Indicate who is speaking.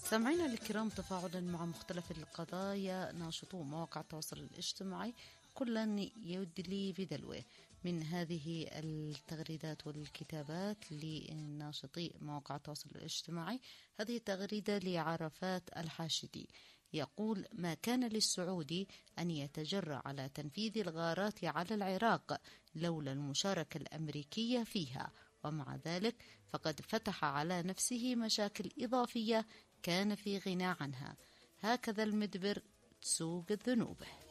Speaker 1: سامعينا الكرام، تفاعلا مع مختلف القضايا ناشطو مواقع التواصل الاجتماعي كلا يدلي بدلوه من هذه التغريدات والكتابات لناشطي مواقع التواصل الاجتماعي. هذه التغريدة لعرفات الحاشدي يقول: ما كان للسعودي أن يتجرأ على تنفيذ الغارات على العراق لولا المشاركة الأمريكية فيها، ومع ذلك فقد فتح على نفسه مشاكل إضافية كان في غنى عنها. هكذا المدبر تسوق ذنوبه.